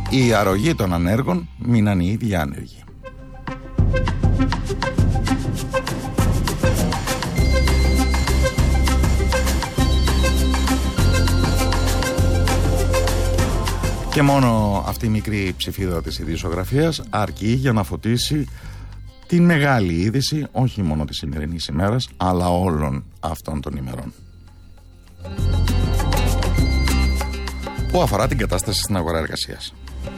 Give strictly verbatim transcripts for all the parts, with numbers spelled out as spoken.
Οι αρρωγοί των ανέργων μείναν οι ίδιοι άνεργοι. Και μόνο αυτή η μικρή ψηφίδα της ειδησιογραφίας αρκεί για να φωτίσει την μεγάλη είδηση, όχι μόνο της σημερινής ημέρας, αλλά όλων αυτών των ημερών, που αφορά την κατάσταση στην αγορά εργασίας.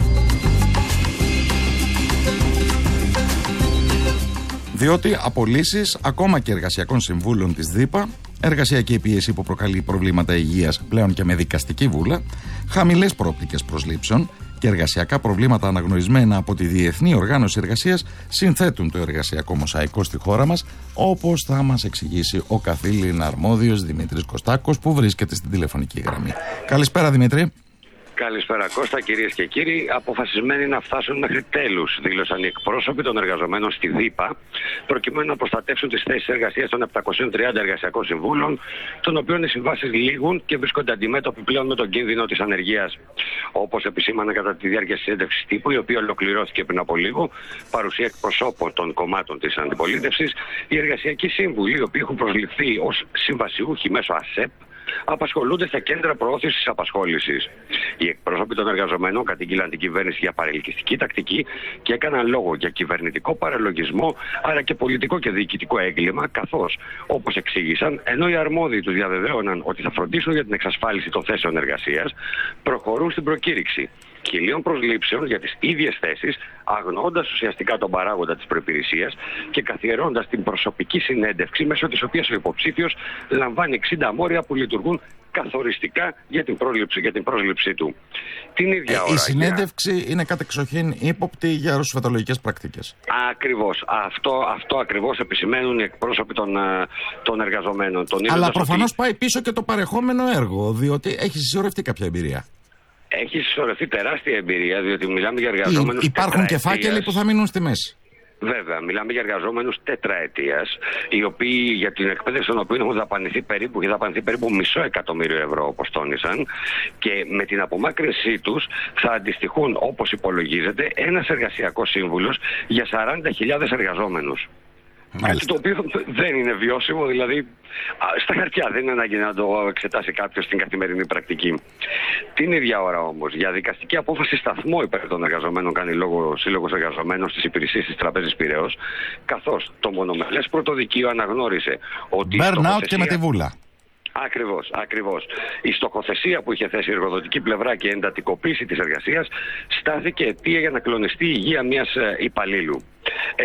Διότι απολύσεις ακόμα και εργασιακών συμβούλων της ΔΥΠΑ, εργασιακή πίεση που προκαλεί προβλήματα υγείας πλέον και με δικαστική βούλα, χαμηλές προοπτικές προσλήψεων και εργασιακά προβλήματα αναγνωρισμένα από τη Διεθνή Οργάνωση Εργασίας συνθέτουν το εργασιακό μοσαϊκό στη χώρα μας, όπως θα μας εξηγήσει ο καθήλυνα αρμόδιος Δημήτρης Κωστάκος, που βρίσκεται στην τηλεφωνική γραμμή. Καλησπέρα, Δημήτρη. Καλησπέρα Κώστα, κυρίες και κύριοι. Αποφασισμένοι να φτάσουν μέχρι τέλους, δήλωσαν οι εκπρόσωποι των εργαζομένων στη ΔΥΠΑ, προκειμένου να προστατεύσουν τις θέσεις εργασίας των επτακοσίων τριάντα εργασιακών συμβούλων, των οποίων οι συμβάσεις λήγουν και βρίσκονται αντιμέτωποι πλέον με τον κίνδυνο της ανεργίας. Όπως επισήμανε κατά τη διάρκεια της συνέντευξης τύπου, η οποία ολοκληρώθηκε πριν από λίγο, παρουσία εκπροσώπων των κομμάτων της αντιπολίτευσης, οι εργασιακοί σύμβουλοι, οι οποίοι έχουν προσληφθεί ως συμβασιούχοι μέσω ΑΣΕΠ, απασχολούνται στα κέντρα προώθησης απασχόλησης. Οι εκπρόσωποι των εργαζομένων κατήγγειλαν την κυβέρνηση για παρελκυστική τακτική και έκαναν λόγο για κυβερνητικό παραλογισμό, αλλά και πολιτικό και διοικητικό έγκλημα, καθώς, όπως εξήγησαν, ενώ οι αρμόδιοι τους διαβεβαίωναν ότι θα φροντίσουν για την εξασφάλιση των θέσεων εργασίας, προχωρούν στην προκήρυξη χιλίων προσλήψεων για τις ίδιες θέσεις, αγνοώντας ουσιαστικά τον παράγοντα της προϋπηρεσίας και καθιερώντας την προσωπική συνέντευξη, μέσω της οποίας ο υποψήφιος λαμβάνει εξήντα μόρια που λειτουργούν καθοριστικά για την, πρόληψη, για την πρόσληψή του. Την ίδια ε, ώρα, η συνέντευξη για... είναι κατεξοχήν ύποπτη για ρωσοφατολογικές πρακτικές. Ακριβώς. Αυτό, αυτό ακριβώς επισημαίνουν οι εκπρόσωποι των, των εργαζομένων. Τον Αλλά προφανώς ότι... πάει πίσω και το παρεχόμενο έργο, διότι έχει συσσωρευτεί κάποια εμπειρία. Έχει συσσωρευτεί τεράστια εμπειρία, διότι μιλάμε για εργαζόμενους. Υπάρχουν και φάκελοι που θα μείνουν στη μέση. Βέβαια, μιλάμε για εργαζόμενους τετραετίας, οι οποίοι για την εκπαίδευση των οποίων έχουν δαπανηθεί περίπου, δαπανηθεί περίπου μισό εκατομμύριο ευρώ, όπως τόνισαν, και με την απομάκρυνσή τους θα αντιστοιχούν, όπως υπολογίζεται, ένας εργασιακός σύμβουλος για σαράντα χιλιάδες εργαζόμενους. Κάτι το οποίο δεν είναι βιώσιμο, δηλαδή στα χαρτιά, δεν είναι ανάγκη να το εξετάσει κάποιος στην καθημερινή πρακτική. Την ίδια ώρα όμως, για δικαστική απόφαση σταθμό υπέρ των εργαζομένων κάνει λόγο ο Σύλλογος Εργαζομένων στις υπηρεσίες της Τραπέζης Πειραιώς, καθώς το μονομελές πρωτοδικείο αναγνώρισε ότι. Burnout και με τη βούλα. Ακριβώς, ακριβώς. Η στοχοθεσία που είχε θέσει η εργοδοτική πλευρά και η εντατικοποίηση της εργασίας στάθηκε αιτία για να κλονιστεί η υγεία μιας υπαλλήλου. Ε,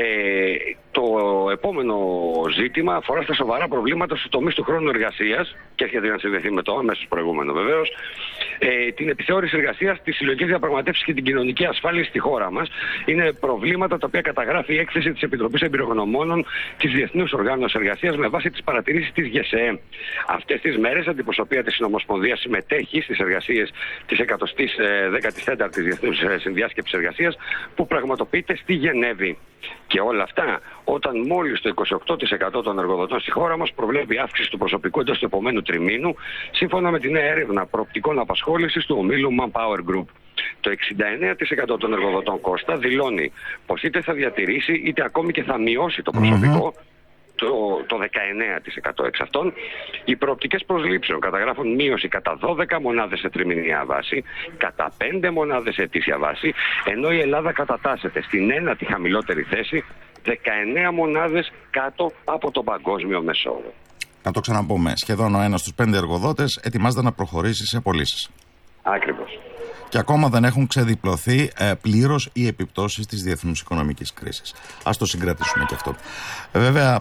το επόμενο ζήτημα αφορά στα σοβαρά προβλήματα στους τομείς του χρόνου εργασίας και έρχεται να συνδεθεί με το αμέσως προηγούμενο βεβαίως, ε, την επιθεώρηση εργασίας, τις συλλογικές διαπραγματεύσεις και την κοινωνική ασφάλεια στη χώρα μας. Είναι προβλήματα τα οποία καταγράφει η έκθεση της Επιτροπής Εμπειρογνωμόνων της Διεθνούς Οργάνωσης Εργασίας με βάση τις παρατηρήσεις της ΓΕΣΕΕ. Αυτές τις μέρες αντιπροσωπεία της Συνομοσπονδίας συμμετέχει στις εργασίες της εκατοστής δέκατης τέταρτης Διεθνούς Συνδιάσκεψης Εργασίας που πραγματοποιείται στη Γενέβη. Και όλα αυτά όταν μόλις το είκοσι οκτώ τοις εκατό των εργοδοτών στη χώρα μας προβλέπει αύξηση του προσωπικού εντός του επομένου τριμήνου, σύμφωνα με την νέα έρευνα προοπτικών απασχόλησης του ομίλου Manpower Group. Το εξήντα εννέα τοις εκατό των εργοδοτών, Κώστα, δηλώνει πως είτε θα διατηρήσει είτε ακόμη και θα μειώσει το προσωπικό. Mm-hmm. Το, το δεκαεννέα τοις εκατό εξ αυτών. Οι προοπτικές προσλήψεων καταγράφουν μείωση κατά δώδεκα μονάδες σε τριμηνιαία βάση, κατά πέντε μονάδες σε ετήσια βάση, ενώ η Ελλάδα κατατάσσεται στην ένατη χαμηλότερη θέση, δεκαεννέα μονάδες κάτω από τον παγκόσμιο μεσόωρο. Να το ξαναπούμε, σχεδόν ο ένας στους πέντε εργοδότες ετοιμάζεται να προχωρήσει σε απολύσεις. Ακριβώς. Και ακόμα δεν έχουν ξεδιπλωθεί ε, πλήρως οι επιπτώσεις της διεθνούς οικονομικής κρίσης. Ας το συγκρατήσουμε και αυτό. Ε, βέβαια,